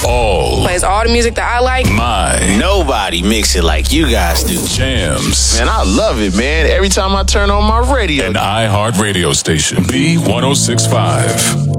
All. Plays all the music that I like. My. Nobody mix it like you guys do. Jams. Man, I love it, man. Every time I turn on my radio. An iHeart radio station. B1065.